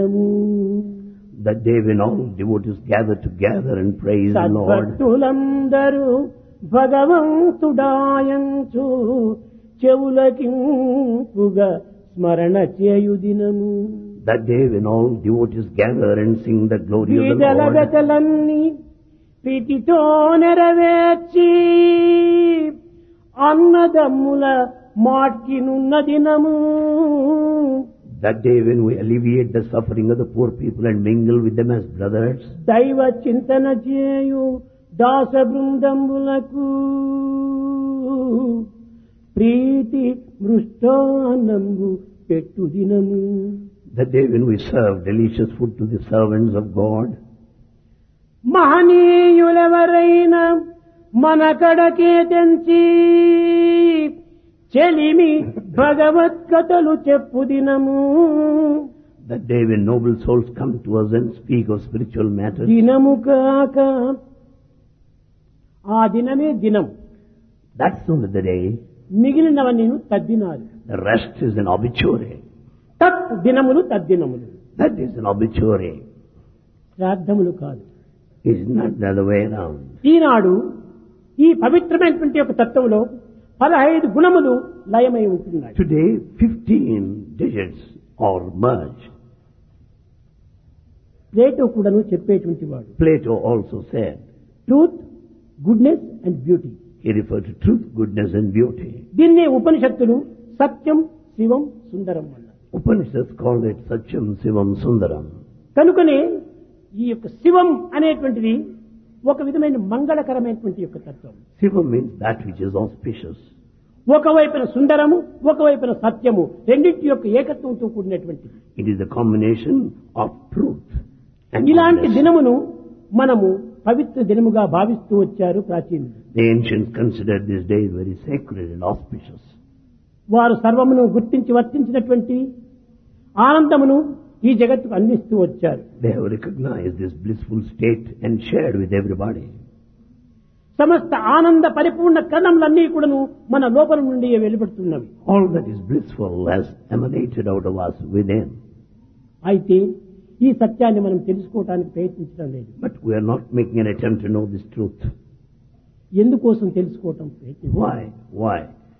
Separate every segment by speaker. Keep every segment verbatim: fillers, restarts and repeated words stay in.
Speaker 1: That day when all devotees gather together and praise the Lord.
Speaker 2: సద్భక్తులందరూ భగవంతుడాయంచు చెవులకింపుగా స్మరణ చేయు దినము.
Speaker 1: That day when all devotees gather and sing the glory of the Lord.
Speaker 2: బీదలగతలన్నీ ప్రీతితో నెరవేర్చి అన్నదమ్ముల మాట్కినున్న దినము.
Speaker 1: That day when we alleviate the suffering of the poor people and mingle with them as brothers.
Speaker 2: దైవ చింతన చేయు దాస బృందంబులకు ప్రీతి మృష్టాన్నంబు పెట్టు దినము.
Speaker 1: That day when we serve delicious food to the servants of God.
Speaker 2: మహనీయులెవరైనా మన కడకే తెంచి చెలిమి భగవద్గతలు చెప్పు దినము.
Speaker 1: That day when noble souls come to us and speak of spiritual matters.
Speaker 2: దినము కాక ఆ దినమే దినం.
Speaker 1: That's only the day.
Speaker 2: మిగిలినవన్నీ తద్దినాలు.
Speaker 1: The rest is an obituary.
Speaker 2: తత్ దినములు తద్దినములు.
Speaker 1: That is an obituary.
Speaker 2: శ్రాద్ధములు కాదు.
Speaker 1: It's not the other way around.
Speaker 2: ఈనాడు ఈ పవిత్రమైనటువంటి ఒక తత్వంలో పదహైదు గుణములు లయమై ఉంటున్నాయి.
Speaker 1: Today, fifteen digits are merged.
Speaker 2: Plato కూడాను చెప్పేటువంటి వాడు.
Speaker 1: Plato also said.
Speaker 2: Truth, goodness and beauty.
Speaker 1: He referred to truth, goodness and beauty.
Speaker 2: దీన్నే ఉపనిషత్తులు సత్యం, శివం, సుందరం అన్నారు.
Speaker 1: Upanishads called it Satyam, Sivam, Sundaram.
Speaker 2: కనుకనే ఈ యొక్క శివం అనేటువంటిది ఒక విధమైన మంగళకరమైనటువంటి యొక్క తత్వం.
Speaker 1: Sivam means that which is auspicious.
Speaker 2: ఒకవైపున సుందరము, ఒకవైపున సత్యము, రెండింటి యొక్క ఏకత్వంతో కూడినటువంటిది.
Speaker 1: It is a combination of truth and
Speaker 2: ఇలాంటి
Speaker 1: goodness.
Speaker 2: దినమును మనము పవిత్ర దినముగా భావిస్తూ వచ్చారు ప్రాచీనులు.
Speaker 1: The ancients considered this day very sacred and auspicious.
Speaker 2: వారు సర్వమును గుర్తించి వర్తించినటువంటి ఆనందమును ఈ జగత్తుకు అందిస్తూ వచ్చారు.
Speaker 1: They have recognized this blissful state and shared with everybody.
Speaker 2: సమస్త ఆనంద పరిపూర్ణ కణములన్నీ కూడాను మన లోపల నుండి వెలువడుతున్నవి.
Speaker 1: All that is blissful has emanated out of us within.
Speaker 2: అయితే ఈ సత్యాన్ని మనం తెలుసుకోవడానికి ప్రయత్నించడం లేదు.
Speaker 1: But we are not making an attempt to know this truth.
Speaker 2: ఎందుకోసం తెలుసుకోవటం ప్రయత్నం?
Speaker 1: Why? Why?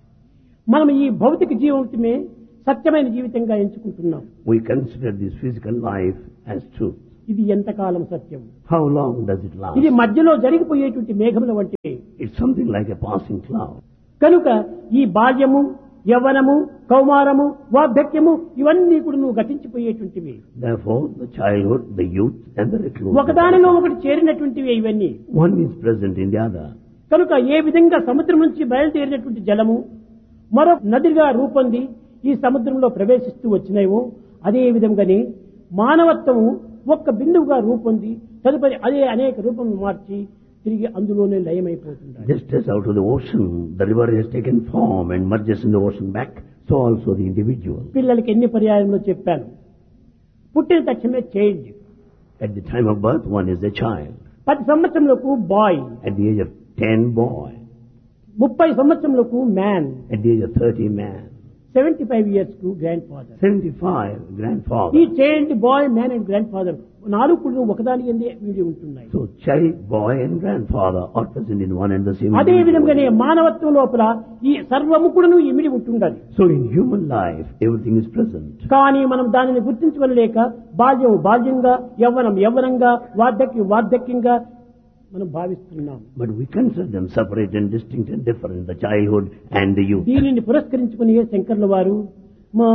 Speaker 2: మనం ఈ భౌతిక జీవితమే సత్యమైన జీవితంగా ఎంచుకుంటున్నాం.
Speaker 1: We consider this physical life as truth.
Speaker 2: ఇది ఎంతకాలం సత్యం?
Speaker 1: How long does it last?
Speaker 2: ఇది మధ్యలో జరిగిపోయేటువంటి మేఘముల వంటివి.
Speaker 1: It's something like a passing cloud.
Speaker 2: కనుక ఈ బాల్యము, యవ్వనము, కౌమారము, వార్ధక్యము ఇవన్నీ కూడా నువ్వు గతించిపోయేటువంటివి.
Speaker 1: Therefore, the childhood, the youth and the reclusion.
Speaker 2: ఒకదానిలో ఒకటి చేరినటువంటివి ఇవన్నీ.
Speaker 1: One is present in the other.
Speaker 2: కనుక ఏ విధంగా సముద్రం నుంచి బయలుదేరినటువంటి జలము మరో నదిగా రూపొంది ఈ సముద్రంలో ప్రవేశిస్తూ వచ్చినాయో అదే విధంగానే మానవత్వము ఒక్క బిందువుగా రూపొంది తదుపరి అదే అనేక రూపం మార్చి తిరిగి అందులోనే లయమైపోతుంది.
Speaker 1: Just as out of the ocean, the river has taken form and merges in the ocean back, so also the individual.
Speaker 2: పిల్లలకి ఎన్ని పర్యాయంలో చెప్పాను, పుట్టిన తక్షణమే child.
Speaker 1: At the time of birth, one is a child.
Speaker 2: పది సంవత్సరంలోకు bye.
Speaker 1: At the age of ten, boy.
Speaker 2: ముప్పై సంవత్సరంలోకు man.
Speaker 1: At the age of thirty, man.
Speaker 2: Seventy five years కు grand father.
Speaker 1: seventy-five, grandfather.
Speaker 2: ఈ child, bye, man and grand father నాలుగు కూడా ఒకదాని ఎందే వీడి ఉంటున్నాయి.
Speaker 1: So child, boy and grandfather are present in one and the same.
Speaker 2: అదే విధంగానే మానవత్వం లోపల ఈ సర్వము కూడా ఇమిడి ఉంటుండాలి.
Speaker 1: So in human life, everything is present.
Speaker 2: కానీ మనం దానిని గుర్తించుకోలేక బాల్యం బాల్యంగా, యవ్వనం యవ్వనంగా, వార్ధక్యం వార్ధక్యంగా మనం భావిస్తున్నాం.
Speaker 1: But we consider them separate and distinct and different, the childhood and the youth.
Speaker 2: దీనిని పురస్కరించుకుని శంకర్ల వారు